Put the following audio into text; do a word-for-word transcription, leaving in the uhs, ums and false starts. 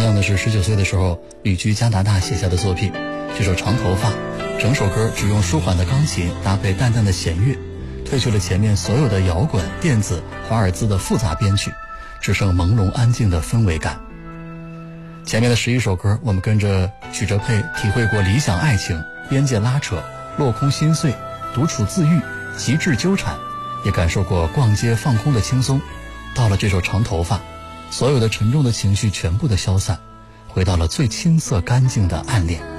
样的是十九岁的时候旅居加拿大写下的作品。这首《长头发》，整首歌只用舒缓的钢琴搭配淡淡的弦乐，褪去了前面所有的摇滚、电子、华尔兹的复杂编曲，只剩朦胧安静的氛围感。前面的十一首歌，我们跟着曲哲佩体会过理想爱情、边界拉扯、落空心碎、独处自愈、极致纠缠，也感受过逛街放空的轻松。到了这首《长头发》，所有的沉重的情绪全部的消散，回到了最青涩干净的暗恋。